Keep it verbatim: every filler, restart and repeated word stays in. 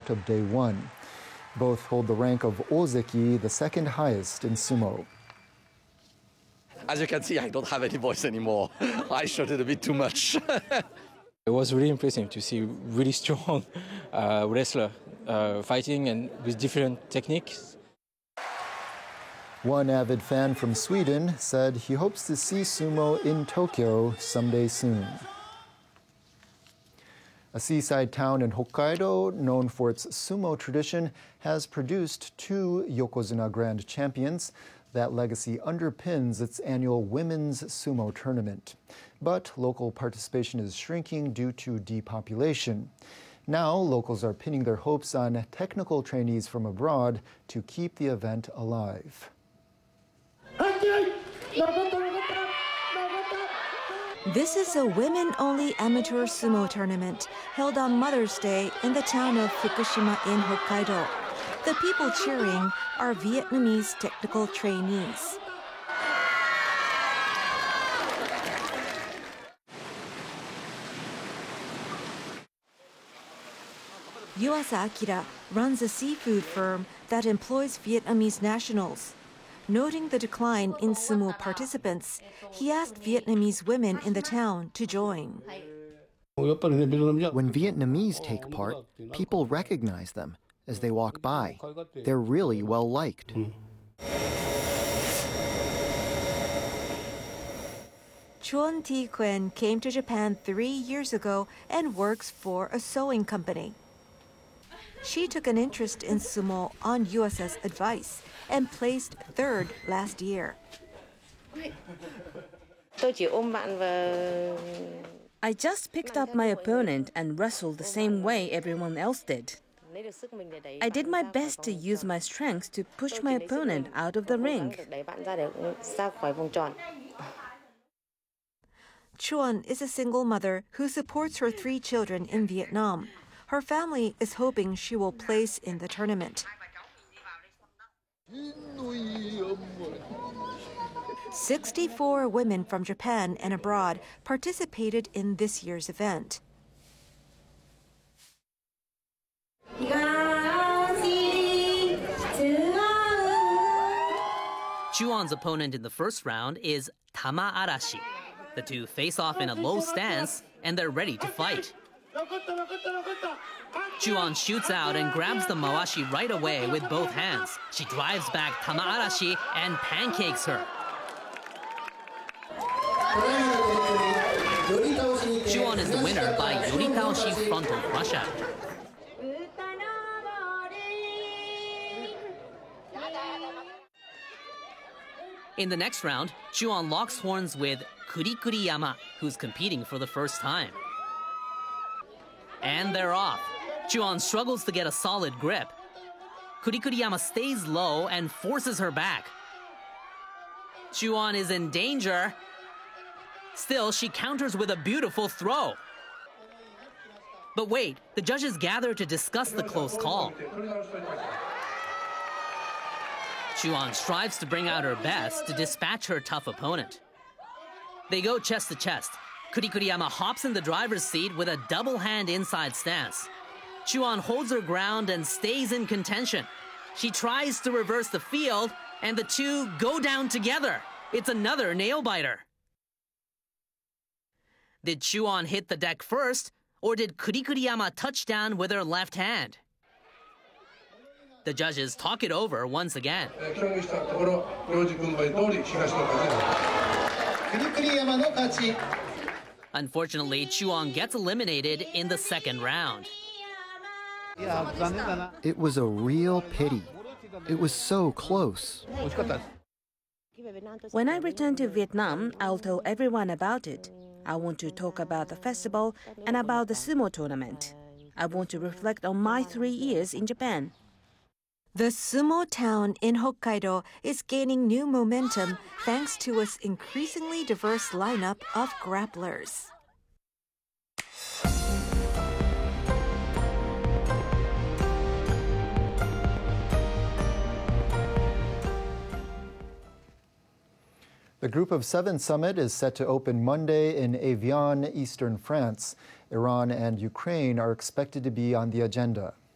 start of day one. Both hold the rank of Ozeki, the second highest in sumo. As you can see, I don't have any voice anymore. I shouted a bit too much. It was really impressive to see really strong uh, wrestler uh, fighting and with different techniques. One avid fan from Sweden said he hopes to see sumo in Tokyo someday soon. A seaside town in Hokkaido, known for its sumo tradition, has produced two Yokozuna Grand Champions. That legacy underpins its annual women's sumo tournament. But local participation is shrinking due to depopulation. Now, locals are pinning their hopes on technical trainees from abroad to keep the event alive. This is a women-only amateur sumo tournament held on Mother's Day in the town of Fukushima in Hokkaido. The people cheering are Vietnamese technical trainees. Yuasa Akira runs a seafood firm that employs Vietnamese nationals. Noting the decline in sumo participants, he asked Vietnamese women in the town to join. When Vietnamese take part, people recognize them as they walk by. They're really well liked. Chuan Thi Quen came to Japan three years ago and works for a sewing company. She took an interest in sumo on U S S advice and placed third last year. I just picked up my opponent and wrestled the same way everyone else did. I did my best to use my strength to push my opponent out of the ring. Chuan is a single mother who supports her three children in Vietnam. Her family is hoping she will place in the tournament. sixty-four women from Japan and abroad participated in this year's event. Chuan's opponent in the first round is Tama Arashi. The two face off in a low stance, and they're ready to fight. Chuan shoots out and grabs the mawashi right away with both hands. She drives back Tama Arashi and pancakes her. Chuan is the winner by Yoritaoshi frontal crush out. In the next round, Chuan locks horns with Kurikuriyama, who's competing for the first time. And they're off. Chuan struggles to get a solid grip. Kurikuriyama stays low and forces her back. Chuan is in danger. Still, she counters with a beautiful throw. But wait, the judges gather to discuss the close call. Chuan strives to bring out her best to dispatch her tough opponent. They go chest to chest. Kurikuriyama hops in the driver's seat with a double hand inside stance. Chuan holds her ground and stays in contention. She tries to reverse the field, and the two go down together. It's another nail-biter. Did Chuan hit the deck first, or did Kurikuriyama touch down with her left hand? The judges talk it over once again. Unfortunately, Chuan gets eliminated in the second round. It was a real pity. It was so close. When I return to Vietnam, I'll tell everyone about it. I want to talk about the festival and about the sumo tournament. I want to reflect on my three years in Japan. The sumo town in Hokkaido is gaining new momentum thanks to its increasingly diverse lineup of grapplers. The Group of Seven summit is set to open Monday in Evian, eastern France. Iran and Ukraine are expected to be on the agenda.